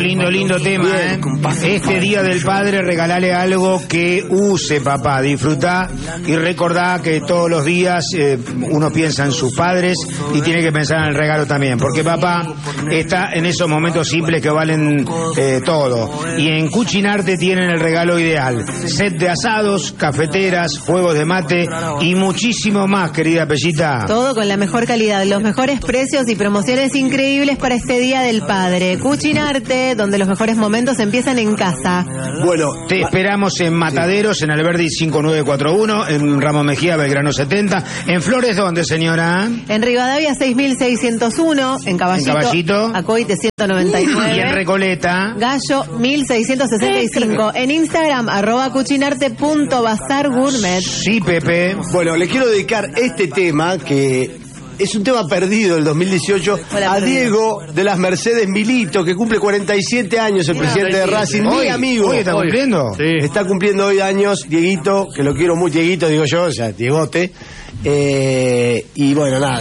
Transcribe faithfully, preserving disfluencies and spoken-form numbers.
Lindo, lindo tema, ¿eh? Este Día del Padre, regalale algo que use, papá. Disfrutá y recordá que todos los días eh, uno piensa en sus padres y tiene que pensar en el regalo también. Porque papá está en esos momentos simples que valen eh, todo. Y en Cucinarte tienen el regalo ideal. Set de asados, cafeteras, juegos de mate y muchísimo más, querida Pellita. Todo con la mejor calidad, los mejores precios y promociones increíbles para este Día del Padre. Cucinarte, donde los mejores momentos empiezan en casa. Bueno, te esperamos en Mataderos, en Alberdi cinco nueve cuatro uno, en Ramos Mejía, Belgrano setenta. ¿En Flores dónde, señora? En Rivadavia seis mil seiscientos uno, en Caballito, en Caballito. Acoite ciento noventa y nueve. Y en Recoleta. Gallo mil seiscientos sesenta y cinco. En Instagram, arroba cucinarte punto bazar gourmet. Sí, Pepe. Bueno, le quiero dedicar este tema que es un tema perdido del dos mil dieciocho. Hola, a perdido. Diego de las Mercedes Milito, que cumple cuarenta y siete años, el presidente de Racing, mi amigo. ¿Hoy está cumpliendo? Sí. Está cumpliendo hoy años, Dieguito, que lo quiero mucho, Dieguito, digo yo, o sea, Diegote. Eh, y bueno, nada.